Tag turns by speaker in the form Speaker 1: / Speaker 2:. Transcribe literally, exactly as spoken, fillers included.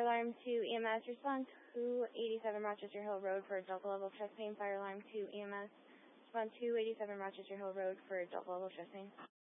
Speaker 1: alarm to E M S. Respond two eighty-seven Rochester Hill Road for Delta level chest pain. Fire alarm to E M S. Respond two eighty-seven Rochester Hill Road for Delta level chest pain.